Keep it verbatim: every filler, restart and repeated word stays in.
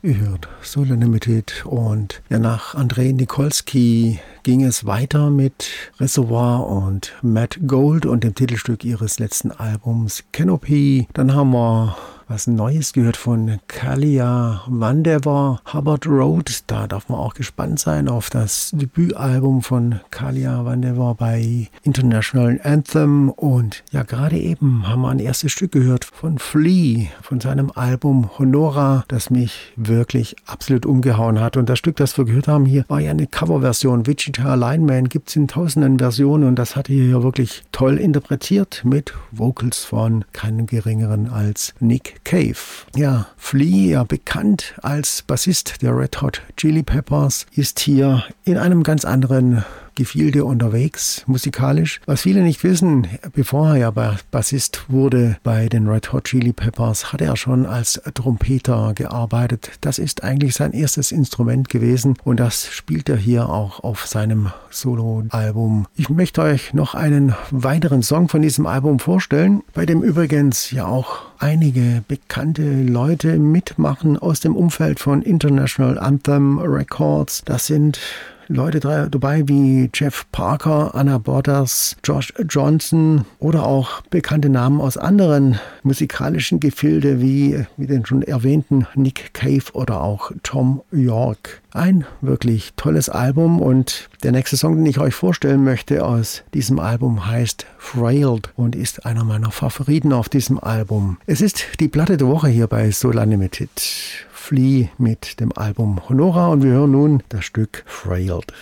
Ihr hört Soul Unlimited und ja, nach Andrei Nikolsky ging es weiter mit Reservoir und Matt Gold und dem Titelstück ihres letzten Albums Canopy. Dann haben wir was Neues gehört von Kalia Vandever, Hubbard Road. Da darf man auch gespannt sein auf das Debütalbum von Kalia Vandever bei International Anthem. Und ja, gerade eben haben wir ein erstes Stück gehört von Flea, von seinem Album Honora, das mich wirklich absolut umgehauen hat. Und das Stück, das wir gehört haben hier, war ja eine Coverversion. Wichita Lineman gibt es in tausenden Versionen und das hat er hier wirklich toll interpretiert mit Vocals von keinem geringeren als Nick Cave. Ja, Flea, ja bekannt als Bassist der Red Hot Chili Peppers, ist hier in einem ganz anderen Gefilde unterwegs, musikalisch. Was viele nicht wissen, bevor er ja Bassist wurde bei den Red Hot Chili Peppers, hat er schon als Trompeter gearbeitet. Das ist eigentlich sein erstes Instrument gewesen und das spielt er hier auch auf seinem Soloalbum. Ich möchte euch noch einen weiteren Song von diesem Album vorstellen, bei dem übrigens ja auch einige bekannte Leute mitmachen aus dem Umfeld von International Anthem Records. Das sind Leute dabei wie Jeff Parker, Anna Borders, Josh Johnson oder auch bekannte Namen aus anderen musikalischen Gefilde wie, wie den schon erwähnten Nick Cave oder auch Tom York. Ein wirklich tolles Album und der nächste Song, den ich euch vorstellen möchte aus diesem Album, heißt Frailed und ist einer meiner Favoriten auf diesem Album. Es ist die Platte der Woche hier bei Soul Unlimited. Flea mit dem Album Honora und wir hören nun das Stück Frailed.